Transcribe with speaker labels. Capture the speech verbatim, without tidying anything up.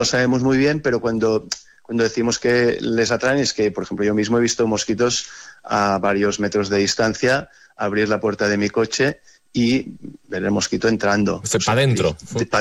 Speaker 1: sabemos muy bien, pero cuando, cuando decimos que les atraen es que, por ejemplo, yo mismo he visto mosquitos a varios metros de distancia abrir la puerta de mi coche y ver el mosquito entrando.
Speaker 2: Para adentro.